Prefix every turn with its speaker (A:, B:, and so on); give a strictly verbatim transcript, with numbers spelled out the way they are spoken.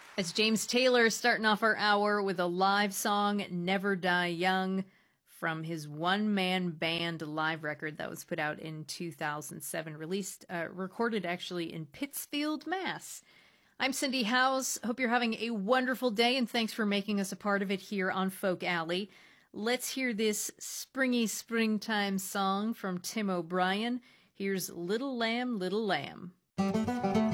A: As James Taylor starting off our hour with a live song, Never Die Young, from his one-man band live record that was put out in two thousand seven, released, uh, recorded actually in Pittsfield, Mass. I'm Cindy Howes. Hope you're having a wonderful day, and thanks for making us a part of it here on Folk Alley. Let's hear this springy springtime song from Tim O'Brien. Here's Little Lamb, Little Lamb.